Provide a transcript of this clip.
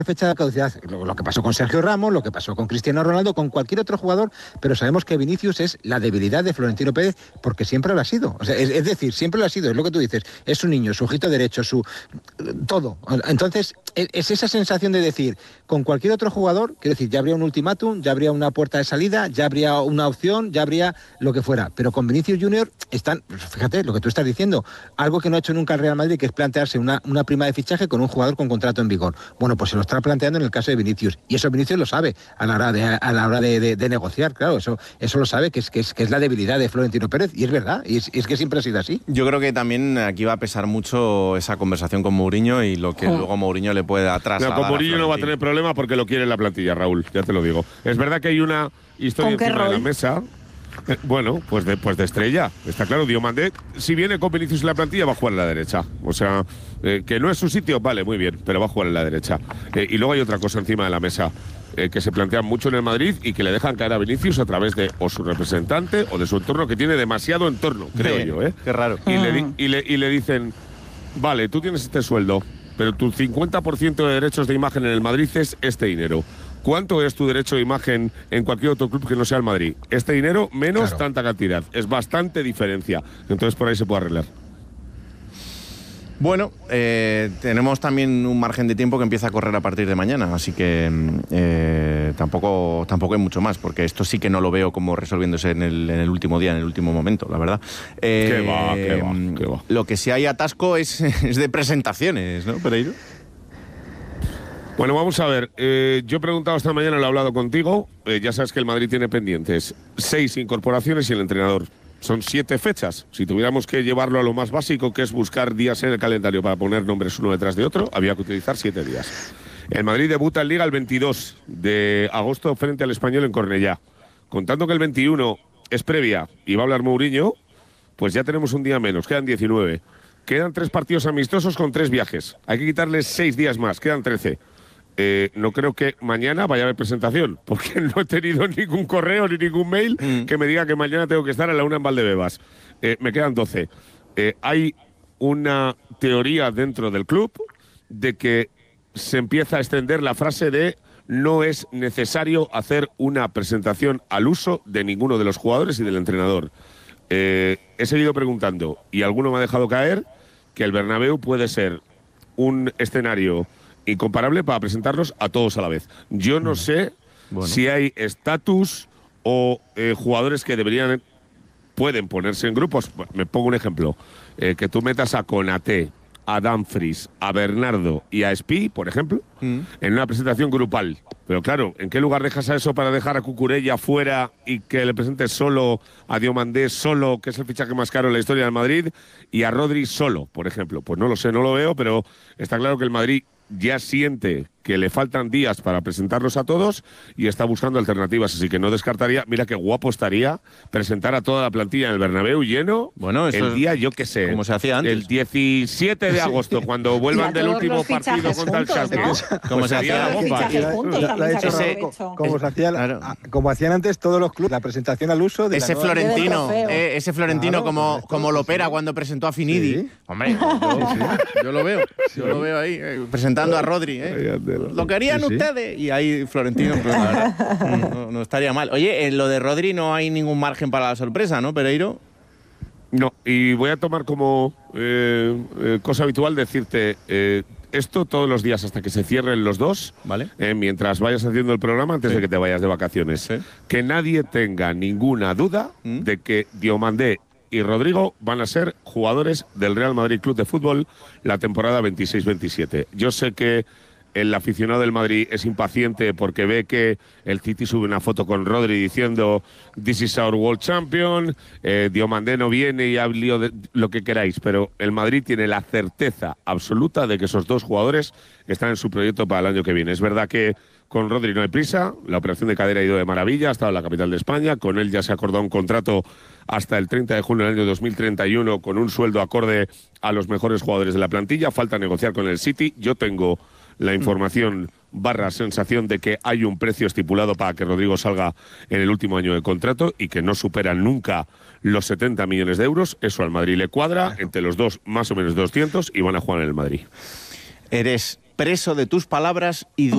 fecha de caducidad, lo que pasó con Sergio Ramos, lo que pasó con Cristiano Ronaldo, con cualquier otro jugador, pero sabemos que Vinicius es la debilidad de Florentino Pérez porque siempre lo ha sido. O sea, es decir, siempre lo ha sido, es lo que tú dices, es su niño, su ojito derecho, su todo. Entonces, es esa sensación de decir, con cualquier otro jugador, quiero decir, ya habría un ultimátum, ya habría una puerta de salida, ya habría una opción, ya habría lo que fuera, pero con Vinicius Junior están, fíjate lo que tú estás diciendo, algo que no ha hecho nunca el Real Madrid, que es plantearse una prima de fichaje con un jugador con contrato en vigor. Bueno, pues se lo está planteando en el caso de Vinicius, y eso Vinicius lo sabe a la hora de negociar, claro, eso lo sabe, que es la debilidad de Florentino Pérez, y es verdad, y es que siempre ha sido así. Yo creo que también aquí va a pesar mucho esa conversación con Mourinho y lo que luego Mourinho le puede trasladar. No, con Mourinho no va a tener problema porque lo quiere en la plantilla, Raúl, ya te lo digo. Es verdad que hay una historia encima de la mesa. Bueno, pues de estrella, está claro. Diomandé, si viene con Vinicius en la plantilla, va a jugar en la derecha. O sea, que no es su sitio, vale, muy bien, pero va a jugar en la derecha. Y luego hay otra cosa encima de la mesa que se plantea mucho en el Madrid y que le dejan caer a Vinicius a través de o su representante o de su entorno, que tiene demasiado entorno, creo yo, ¿eh? Qué raro. Y le dicen, vale, tú tienes este sueldo, pero tu 50% de derechos de imagen en el Madrid es este dinero. ¿Cuánto es tu derecho de imagen en cualquier otro club que no sea el Madrid? Este dinero menos tanta cantidad. Es bastante diferencia. Entonces por ahí se puede arreglar. Bueno, tenemos también un margen de tiempo que empieza a correr a partir de mañana, así que tampoco hay mucho más, porque esto sí que no lo veo como resolviéndose en el último día, en el último momento, la verdad. ¿Qué va? Lo que sí hay atasco es de presentaciones, ¿no, Pereiro? Bueno, vamos a ver. Yo he preguntado esta mañana, lo he hablado contigo. Ya sabes que el Madrid tiene pendientes 6 incorporaciones y el entrenador. Son 7 fechas. Si tuviéramos que llevarlo a lo más básico, que es buscar días en el calendario para poner nombres uno detrás de otro, había que utilizar 7 días. El Madrid debuta en Liga el 22 de agosto frente al Español en Cornellá. Contando que el 21 es previa y va a hablar Mourinho, pues ya tenemos un día menos, quedan 19. Quedan 3 partidos amistosos con 3 viajes. Hay que quitarles 6 días más, quedan 13. No creo que mañana vaya a haber presentación, porque no he tenido ningún correo ni ningún mail que me diga que mañana tengo que estar a la 1 en Valdebebas. Me quedan 12. Hay una teoría dentro del club de que se empieza a extender la frase de no es necesario hacer una presentación al uso de ninguno de los jugadores y del entrenador. He seguido preguntando y alguno me ha dejado caer que el Bernabéu puede ser un escenario incomparable para presentarlos a todos a la vez. Yo no sé si hay estatus o jugadores que pueden ponerse en grupos. Me pongo un ejemplo. Que tú metas a Konaté, a Dumfries, a Bernardo y a Espí, por ejemplo, en una presentación grupal. Pero claro, ¿en qué lugar dejas a eso para dejar a Cucurella fuera y que le presentes solo a Diomandé solo, que es el fichaje más caro en la historia del Madrid, y a Rodri solo, por ejemplo? Pues no lo sé, no lo veo, pero está claro que el Madrid ya siente que le faltan días para presentarlos a todos y está buscando alternativas, así que no descartaría. Mira qué guapo estaría presentar a toda la plantilla en el Bernabéu lleno, bueno, eso el día, yo qué sé, como se hacía antes, el 17 de agosto, cuando vuelvan del último partido contra el Schalke, ¿no? Como se hacía la bomba. Como hacían antes todos los clubes, la presentación al uso de ese Florentino como lo opera cuando presentó a Finidi. Sí. Hombre, yo lo veo. Yo lo veo ahí, presentando a Rodri. Lo querían ustedes. Y ahí Florentino, pues, la verdad, no estaría mal. Oye, en lo de Rodri no hay ningún margen para la sorpresa, ¿no, Pereiro? No, y voy a tomar como cosa habitual decirte esto todos los días hasta que se cierren los dos, ¿vale? Mientras vayas haciendo el programa, antes de que te vayas de vacaciones. Sí. Que nadie tenga ninguna duda de que Diomandé y Rodrigo van a ser jugadores del Real Madrid Club de Fútbol la temporada 26-27. Yo sé que el aficionado del Madrid es impaciente porque ve que el City sube una foto con Rodri diciendo "This is our world champion", Diomandé no viene y ha lío de lo que queráis, pero el Madrid tiene la certeza absoluta de que esos dos jugadores están en su proyecto para el año que viene. Es verdad que con Rodri no hay prisa, la operación de cadera ha ido de maravilla, ha estado en la capital de España, con él ya se ha acordado un contrato hasta el 30 de junio del año 2031 con un sueldo acorde a los mejores jugadores de la plantilla, falta negociar con el City. Yo tengo la información / sensación de que hay un precio estipulado para que Rodrigo salga en el último año de contrato y que no superan nunca los 70 millones de euros. Eso al Madrid le cuadra, entre los dos más o menos 200 y van a jugar en el Madrid. Eres preso de tus palabras y